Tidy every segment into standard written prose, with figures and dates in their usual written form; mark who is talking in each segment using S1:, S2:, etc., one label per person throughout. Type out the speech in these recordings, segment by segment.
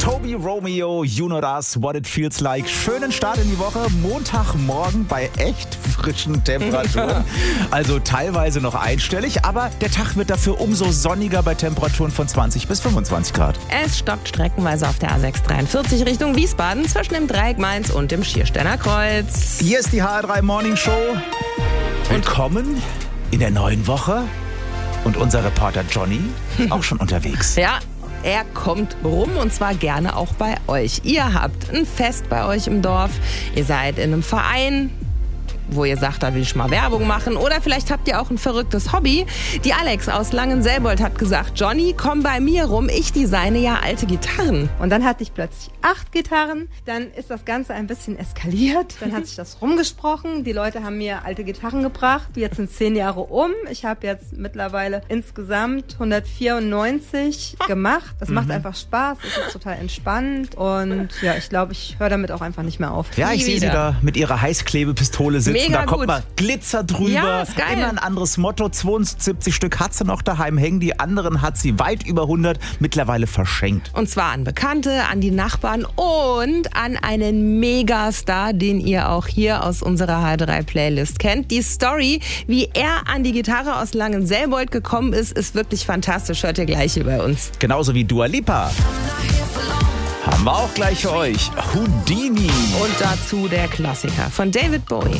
S1: Toby Romeo, You Know That's What It Feels Like. Schönen Start in die Woche. Montagmorgen bei echt frischen Temperaturen. Also teilweise noch einstellig, aber der Tag wird dafür umso sonniger bei Temperaturen von 20 bis 25 Grad.
S2: Es stockt streckenweise auf der A643 Richtung Wiesbaden zwischen dem Dreieck Mainz und dem Schiersteiner Kreuz.
S1: Hier ist die HR3 Morning Show. Willkommen in der neuen Woche. Und unser Reporter Johnny auch schon unterwegs.
S2: Ja, er kommt rum und zwar gerne auch bei euch. Ihr habt ein Fest bei euch im Dorf, ihr seid in einem Verein, wo ihr sagt, da will ich mal Werbung machen. Oder vielleicht habt ihr auch ein verrücktes Hobby. Die Alex aus Langenselbold hat gesagt, Johnny, komm bei mir rum, ich designe ja alte Gitarren.
S3: Und dann hatte ich plötzlich 8 Gitarren. Dann ist das Ganze ein bisschen eskaliert. Dann hat sich das rumgesprochen. Die Leute haben mir alte Gitarren gebracht. Jetzt sind 10 Jahre um. Ich habe jetzt mittlerweile insgesamt 194 gemacht. Das macht einfach Spaß. Es ist total entspannend. Und ja, ich glaube, ich höre damit auch einfach nicht mehr auf.
S1: Ja, ich sehe sie da mit ihrer Heißklebepistole sitzen.
S2: Mega
S1: da kommt
S2: gut.
S1: mal Glitzer drüber.
S2: Ja, ist geil.
S1: Immer ein anderes Motto. 72 Stück hat sie noch daheim hängen. Die anderen hat sie weit über 100 mittlerweile verschenkt.
S2: Und zwar an Bekannte, an die Nachbarn und an einen Megastar, den ihr auch hier aus unserer H3-Playlist kennt. Die Story, wie er an die Gitarre aus Langenselbold gekommen ist, ist wirklich fantastisch. Hört ihr gleich hier bei uns.
S1: Genauso wie Dua Lipa. Haben wir auch gleich für euch. Houdini.
S2: Und dazu der Klassiker von David Bowie.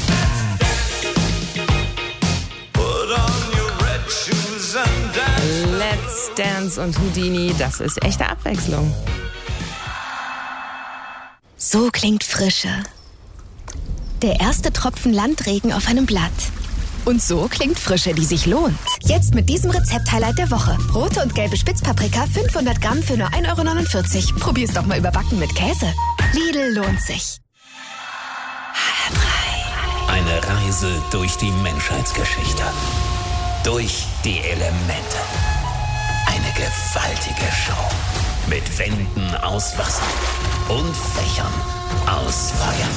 S2: Let's Dance und Houdini, das ist echte Abwechslung.
S4: So klingt Frische. Der erste Tropfen Landregen auf einem Blatt. Und so klingt Frische, die sich lohnt. Jetzt mit diesem Rezept-Highlight der Woche. Rote und gelbe Spitzpaprika, 500 Gramm für nur 1,49 €. Probier's doch mal überbacken mit Käse. Lidl lohnt sich. HR3.
S5: Eine Reise durch die Menschheitsgeschichte. Durch die Elemente. Eine gewaltige Show. Mit Wänden aus Wasser und Fächern aus Feuer.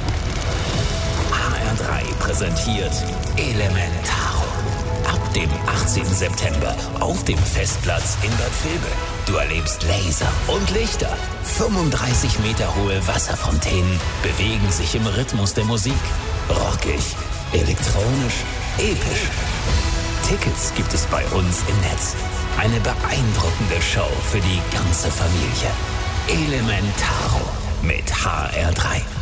S5: HR3 präsentiert Elementaro. Ab dem 18. September auf dem Festplatz in Bad Vilbel. Du erlebst Laser und Lichter. 35 Meter hohe Wasserfontänen bewegen sich im Rhythmus der Musik. Rockig, elektronisch, episch. Tickets gibt es bei uns im Netz. Eine beeindruckende Show für die ganze Familie. Elementaro mit HR3.